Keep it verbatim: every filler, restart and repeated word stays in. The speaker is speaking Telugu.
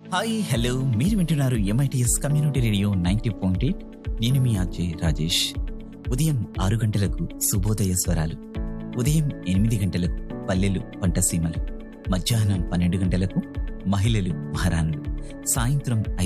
హాయ్ హలో మీరు వింటున్నారు MITS community radio ninety point eight. నేను మీ అజయ్ రాజేష్. ఉదయం ఆరు గంటలకు శుభోదయ స్వరాలు, ఉదయం ఎనిమిది గంటలకు పల్లెలు పంటసీమలు, మధ్యాహ్నం పన్నెండు గంటలకు మహిళలు మహారాణులు, సాయంత్రం